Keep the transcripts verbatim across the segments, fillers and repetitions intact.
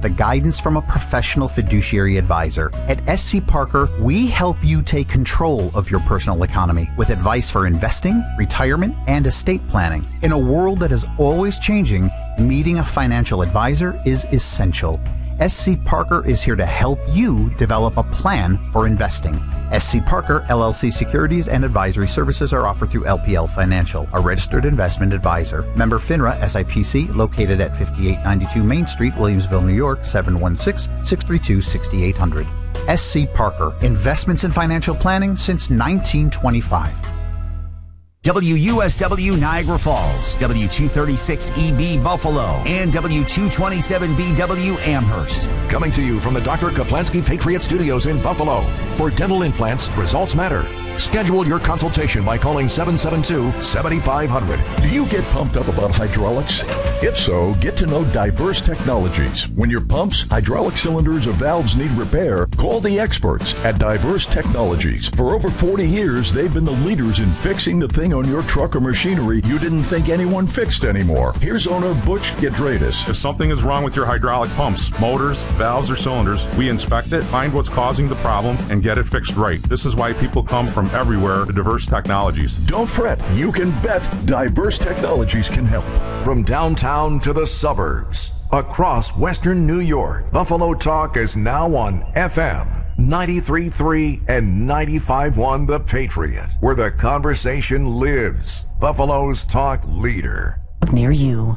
the guidance from a professional fiduciary advisor. At S C Parker, we help you take control of your personal economy with advice for investing, retirement, and estate planning. In a world that is always changing, meeting a financial advisor is essential. S C Parker is here to help you develop a plan for investing. S C Parker, L L C securities and advisory services are offered through L P L Financial, a registered investment advisor. Member FINRA S I P C, located at fifty-eight ninety-two Main Street, Williamsville, New York, seven one six, six three two, six eight zero zero. S C Parker, investments in financial planning since nineteen twenty-five. W U S W Niagara Falls, W two thirty-six E B Buffalo, and W two twenty-seven B W Amherst. Coming to you from the Doctor Kaplansky Patriot Studios in Buffalo. For dental implants, results matter. Schedule your consultation by calling seven seven two, seven five zero zero. Do you get pumped up about hydraulics? If so, get to know Diverse Technologies. When your pumps, hydraulic cylinders, or valves need repair, call the experts at Diverse Technologies. For over forty years, they've been the leaders in fixing the thing on your truck or machinery you didn't think anyone fixed anymore. Here's owner Butch Giedraitis. If something is wrong with your hydraulic pumps, motors, valves, or cylinders, we inspect it, find what's causing the problem, and get it fixed right. This is why people come from everywhere to Diverse Technologies. Don't fret. You can bet Diverse Technologies can help. From downtown to the suburbs, across western New York, Buffalo Talk is now on F M ninety-three point three and ninety-five point one The Patriot, where the conversation lives. Buffalo's talk leader. Near you.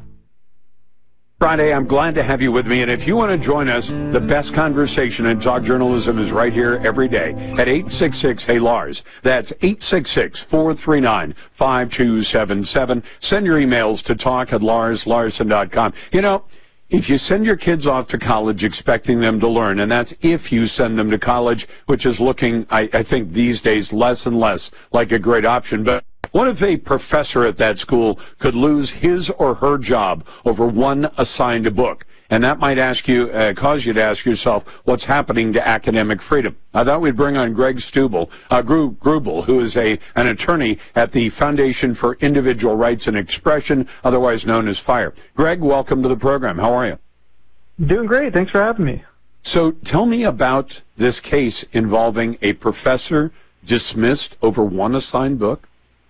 Friday, I'm glad to have you with me, and if you want to join us, the best conversation in talk journalism is right here every day at eight six six, hey Lars. That's eight six six, four three nine, five two seven seven. Send your emails to talk at lars larson dot com. You know, if you send your kids off to college expecting them to learn, and that's if you send them to college, which is looking, I, I think these days, less and less like a great option, but what if a professor at that school could lose his or her job over one assigned book? And that might ask you, uh, cause you to ask yourself, what's happening to academic freedom? I thought we'd bring on Greg Stubel, uh, Gru- Grubel, who is a an attorney at the Foundation for Individual Rights and Expression, otherwise known as FIRE. Greg, welcome to the program. How are you? Doing great. Thanks for having me. So tell me about this case involving a professor dismissed over one assigned book.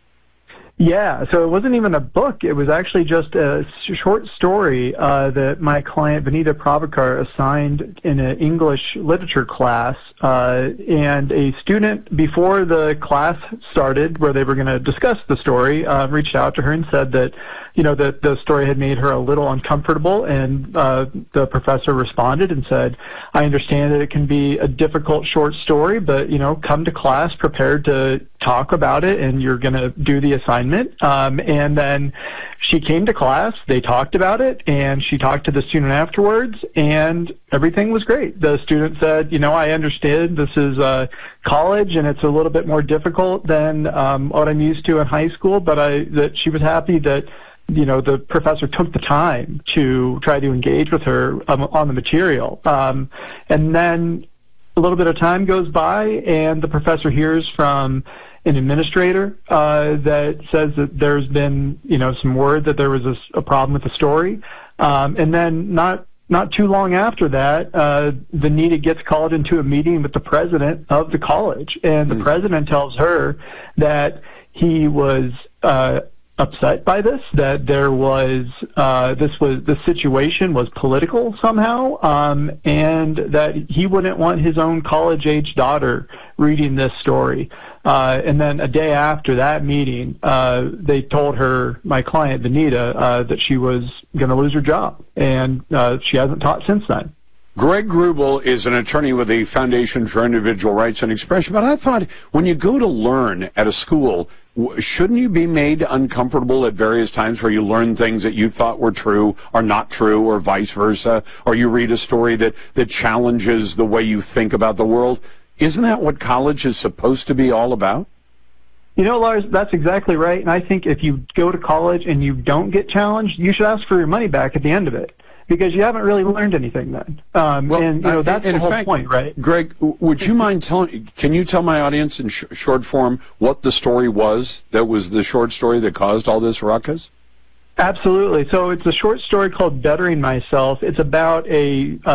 Yeah, so it wasn't even a book. It was actually just a short story uh, that my client, Vanita Pravakar, assigned in an English literature class. Uh, and a student, before the class started, where they were going to discuss the story, uh, reached out to her and said that, you know, that the story had made her a little uncomfortable. And uh, the professor responded and said, I understand that it can be a difficult short story, but, you know, come to class prepared to talk about it, and you're going to do the assignment. Um, and then she came to class, they talked about it, and she talked to the student afterwards, and everything was great. The student said, you know, I understand this is uh, college, and it's a little bit more difficult than um, what I'm used to in high school, but I that she was happy that, you know, the professor took the time to try to engage with her um, on the material. Um, and then a little bit of time goes by, and the professor hears from an administrator uh, that says that there's been, you know, some word that there was a, a problem with the story. Um, and then not not too long after that, uh, Vanita gets called into a meeting with the president of the college. And the mm. president tells her that he was uh, upset by this, that there was, uh, this was, the situation was political somehow, um, and that he wouldn't want his own college-age daughter reading this story. Uh, and then a day after that meeting, uh, they told her, my client, Vanita, uh, that she was going to lose her job, and uh, she hasn't taught since then. Greg Grubel is an attorney with the Foundation for Individual Rights and Expression, but I thought when you go to learn at a school, shouldn't you be made uncomfortable at various times where you learn things that you thought were true or not true, or vice versa, or you read a story that, that challenges the way you think about the world? Isn't that what college is supposed to be all about? You know, Lars, that's exactly right. And I think if you go to college and you don't get challenged, you should ask for your money back at the end of it, because you haven't really learned anything then. Um, well, and, you know, that's the whole fact, point, right? Greg, would you mind telling, can you tell my audience in sh- short form what the story was that was the short story that caused all this ruckus? Absolutely. So it's a short story called Bettering Myself. It's about a... Uh,